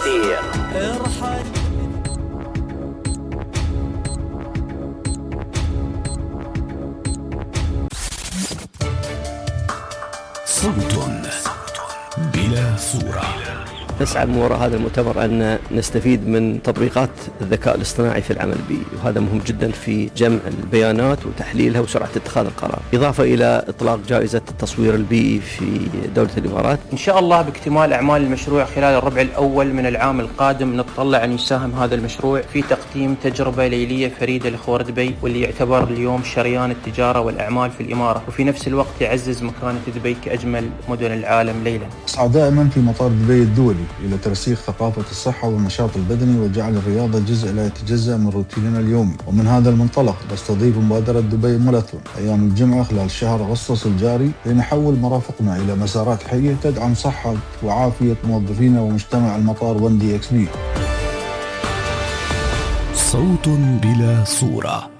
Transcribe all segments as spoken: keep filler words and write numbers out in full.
الأخير. صوت بلا صورة. نسعى من وراء هذا المؤتمر أن نستفيد من تطبيقات الذكاء الاصطناعي في العمل البيئي، وهذا مهم جدا في جمع البيانات وتحليلها وسرعة اتخاذ القرار، إضافة إلى إطلاق جائزة التصوير البيئي في دولة الإمارات. إن شاء الله باكتمال أعمال المشروع خلال الربع الأول من العام القادم نتطلع أن يساهم هذا المشروع في تقديم تجربة ليلية فريدة لخور دبي، واللي يعتبر اليوم شريان التجارة والأعمال في الإمارة، وفي نفس الوقت يعزز مكانة دبي كأجمل مدن العالم ليلا. أسعى دائما في مطار دبي الدولي إلى ترسيخ ثقافة الصحة والنشاط البدني وجعل الرياضة جزء لا يتجزأ من روتيننا اليومي. ومن هذا المنطلق نستضيف مبادرة دبي ماراثون أيام الجمعة خلال شهر أغسطس الجاري لنحول مرافقنا إلى مسارات حية تدعم صحة وعافية موظفينا ومجتمع المطار وان دي إكس بي. صوت بلا صورة.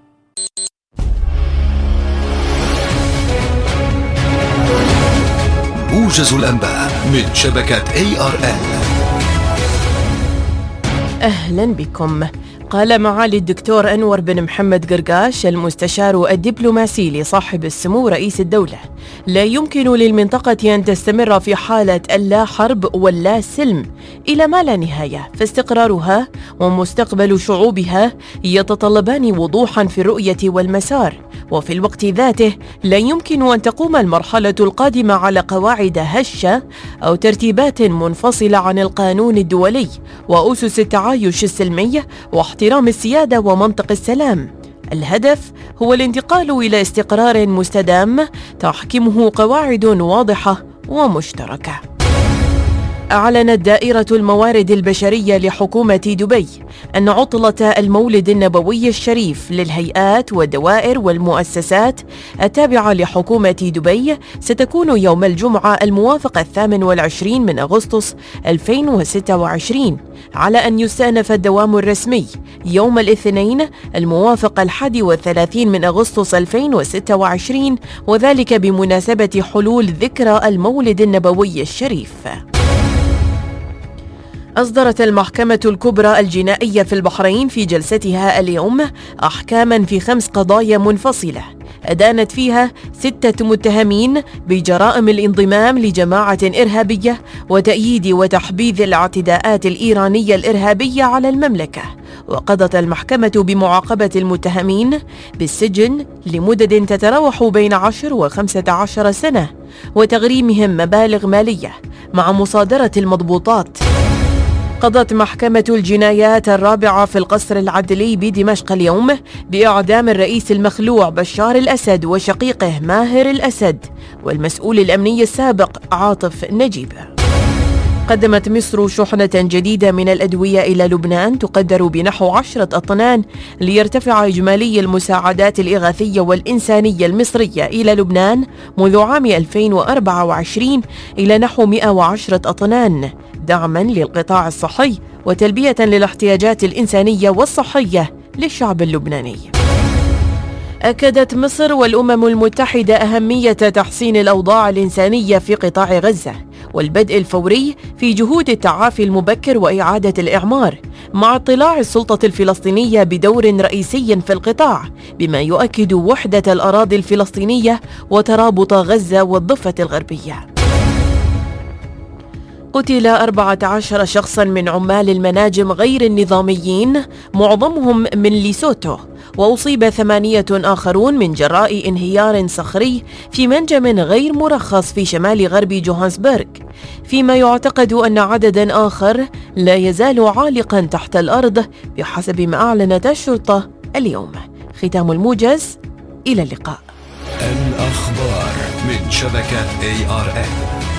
موجز الأنباء من شبكة إيه آر إل. أهلا بكم. قال معالي الدكتور أنور بن محمد قرقاش المستشار الدبلوماسي لصاحب السمو رئيس الدولة: لا يمكن للمنطقة أن تستمر في حالة اللا حرب واللا سلم إلى ما لا نهاية، فاستقرارها ومستقبل شعوبها يتطلبان وضوحا في الرؤية والمسار، وفي الوقت ذاته لا يمكن أن تقوم المرحلة القادمة على قواعد هشة أو ترتيبات منفصلة عن القانون الدولي وأسس التعايش السلمي واحترام السيادة ومنطق السلام. الهدف هو الانتقال إلى استقرار مستدام تحكمه قواعد واضحة ومشتركة. أعلنت دائرة الموارد البشرية لحكومة دبي أن عطلة المولد النبوي الشريف للهيئات والدوائر والمؤسسات التابعة لحكومة دبي ستكون يوم الجمعة الموافق الثامن والعشرين من أغسطس ألفين وستة وعشرين، على أن يستأنف الدوام الرسمي يوم الاثنين الموافق الحادي والثلاثين من أغسطس ألفين وستة وعشرين، وذلك بمناسبة حلول ذكرى المولد النبوي الشريف. أصدرت المحكمة الكبرى الجنائية في البحرين في جلستها اليوم أحكاما في خمس قضايا منفصلة أدانت فيها ستة متهمين بجرائم الانضمام لجماعة إرهابية وتأييد وتحبيذ الاعتداءات الإيرانية الإرهابية على المملكة. وقضت المحكمة بمعاقبة المتهمين بالسجن لمدد تتراوح بين عشر وخمسة عشر سنة وتغريمهم مبالغ مالية مع مصادرة المضبوطات. قضت محكمة الجنايات الرابعة في القصر العدلي بدمشق اليوم بإعدام الرئيس المخلوع بشار الأسد وشقيقه ماهر الأسد والمسؤول الأمني السابق عاطف نجيب. قدمت مصر شحنة جديدة من الأدوية إلى لبنان تقدر بنحو عشرة أطنان ليرتفع إجمالي المساعدات الإغاثية والإنسانية المصرية إلى لبنان منذ عام ألفين وأربعة وعشرين إلى نحو مئة وعشرة أطنان، دعما للقطاع الصحي وتلبية للاحتياجات الإنسانية والصحية للشعب اللبناني. أكدت مصر والأمم المتحدة أهمية تحسين الأوضاع الإنسانية في قطاع غزة والبدء الفوري في جهود التعافي المبكر وإعادة الإعمار، مع اطلاع السلطة الفلسطينية بدور رئيسي في القطاع، بما يؤكد وحدة الأراضي الفلسطينية وترابط غزة والضفة الغربية. قتل أربعة عشر شخصاً من عمال المناجم غير النظاميين معظمهم من ليسوتو، وأصيب ثمانية آخرون من جراء انهيار صخري في منجم غير مرخص في شمال غرب جوهانسبرغ، فيما يعتقد أن عدداً آخر لا يزال عالقاً تحت الأرض بحسب ما أعلنت الشرطة اليوم. ختام الموجز، إلى اللقاء. الأخبار من شبكة إيه آر إل.